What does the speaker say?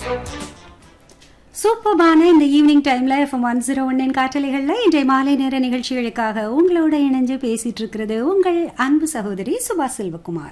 சூப்பர்பான இந்த ஈவினிங் டைம்ல FM 101 காற்றலைகள்ல இன்றைய மாலை நேர நிகழ்ச்சிகளுக்காக உங்களோட இணைஞ்சு பேசிட்டு இருக்கிறது உங்கள் அன்பு சகோதரி சுபா செல்வகுமார்.